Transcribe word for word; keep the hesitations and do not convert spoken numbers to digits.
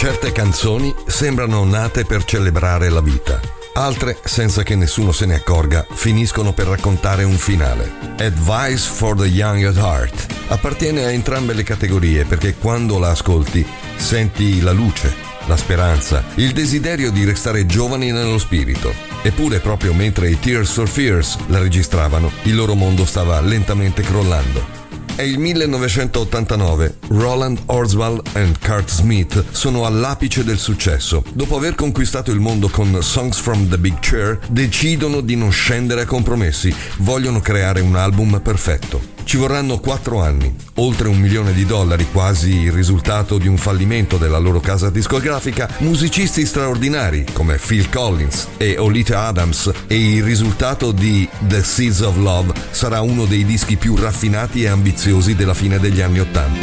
Certe canzoni sembrano nate per celebrare la vita. Altre, senza che nessuno se ne accorga, finiscono per raccontare un finale. Advice for the Young at Heart appartiene a entrambe le categorie perché quando la ascolti senti la luce, la speranza, il desiderio di restare giovani nello spirito. Eppure proprio mentre i Tears for Fears la registravano, il loro mondo stava lentamente crollando. È il millenovecentottantanove, Roland Orzabal e Kurt Smith sono all'apice del successo. Dopo aver conquistato il mondo con Songs from the Big Chair, decidono di non scendere a compromessi, vogliono creare un album perfetto. Ci vorranno quattro anni, oltre un milione di dollari, quasi il risultato di un fallimento della loro casa discografica, musicisti straordinari come Phil Collins e Oleta Adams, e il risultato di The Seeds of Love sarà uno dei dischi più raffinati e ambiziosi della fine degli anni Ottanta.